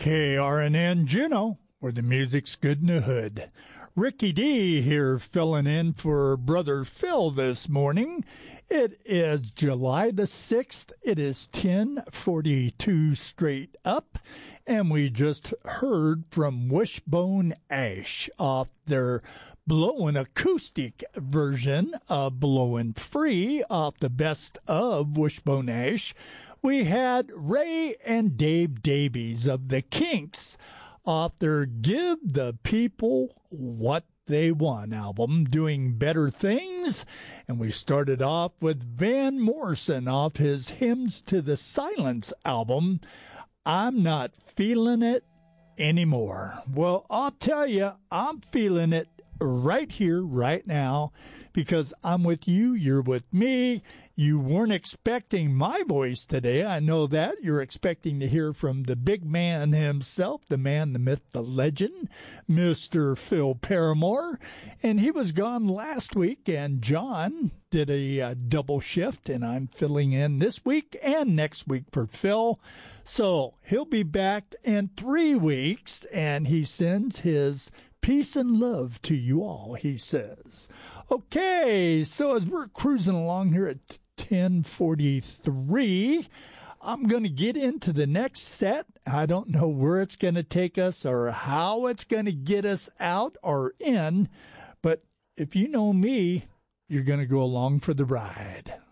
KRNN Juneau, where the music's good in the hood. Ricky D here filling in for Brother Phil this morning. It is July the 6th. It is 10:42 straight up. And we just heard from Wishbone Ash off their Blowin' acoustic version of Blowin' Free off the best of Wishbone Ash. We had Ray and Dave Davies of the Kinks off their Give the People What They Want album, Doing Better Things. And we started off with Van Morrison off his Hymns to the Silence album, I'm Not Feeling It Anymore. Well, I'll tell you, I'm feeling it right here, right now, because I'm with you, you're with me. You weren't expecting my voice today. I know that. You're expecting to hear from the big man himself, the man, the myth, the legend, Mr. Phil Paramore. And he was gone last week, and John did a double shift, and I'm filling in this week and next week for Phil. So he'll be back in 3 weeks, and he sends his peace and love to you all, he says. Okay, so as we're cruising along here at 10:43, I'm going to get into the next set. I don't know where it's going to take us or how it's going to get us out or in, but if you know me, you're going to go along for the ride.